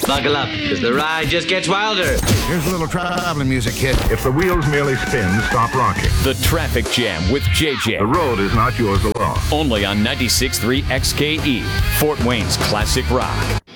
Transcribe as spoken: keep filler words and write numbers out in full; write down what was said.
Buckle up, because the ride just gets wilder. Here's a little traveling music, kid. If the wheels merely spin, stop rocking. The Traffic Jam with J J. The road is not yours alone. Only on ninety-six point three X K E, Fort Wayne's classic rock.